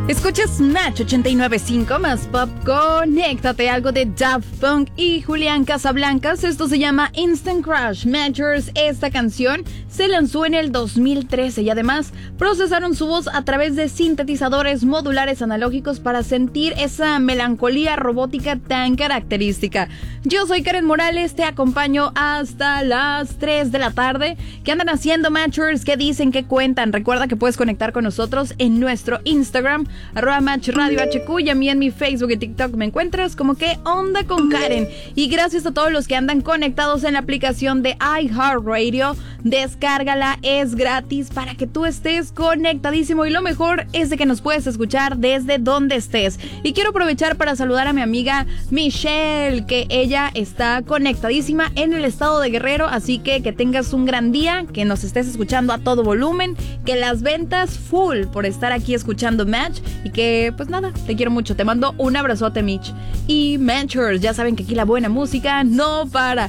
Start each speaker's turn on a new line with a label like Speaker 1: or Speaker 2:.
Speaker 1: Escuchas Match 89.5 más pop. Conéctate, algo de Daft Punk y Julián Casablancas. Esto se llama Instant Crush Matchers. Esta canción se lanzó en el 2013 y además procesaron su voz a través de sintetizadores modulares analógicos para sentir esa melancolía robótica tan característica. Yo soy Karen Morales, te acompaño hasta las 3 de la tarde. ¿Qué andan haciendo, Matchers? ¿Qué dicen? ¿Qué cuentan? Recuerda que puedes conectar con nosotros en nuestro Instagram, @MatchRadioHQ, y a mí en mi Facebook y TikTok me encuentras como ¿Qué onda con Karen? Y gracias a todos los que andan conectados en la aplicación de iHeartRadio. Descárgala, es gratis para que tú estés conectadísimo, y lo mejor es de que nos puedes escuchar desde donde estés. Y quiero aprovechar para saludar a mi amiga Michelle, que ella está conectadísima en el estado de Guerrero, así que tengas un gran día, que nos estés escuchando a todo volumen, que las ventas full por estar aquí escuchando Match, y que pues nada, te quiero mucho, te mando un abrazote, Mitch. Y Matchers, ya saben que aquí la buena música no para.